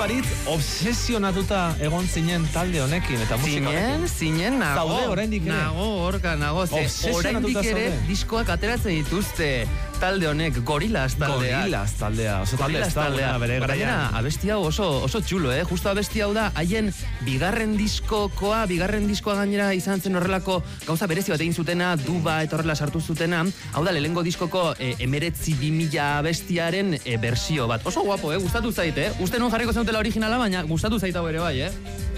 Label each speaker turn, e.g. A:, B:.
A: baritz, obsesionatuta egon zinen talde honekin, eta musika honekin.
B: Zinen, nago.
A: Zaude, oraindik ere.
B: Nago. Oraindik ere diskoak ateratzen dituzte talde honek, Gorillaz taldea.
A: Gorillaz taldea, oso talde ez da, bere garaian.
B: Abesti hau oso txulo, Justo abesti hau da, haien bigarren diskoa gainera izan zen horrelako gauza berezi bat egin zutena, duba eta horrela sartu zutena, hau da, lehengo diskoko 19.000 abestiaren bersio bat. Oso guapo, gustatu zait, Uste non jarriko zeutela originala, baina gustatu zait hau ere bai,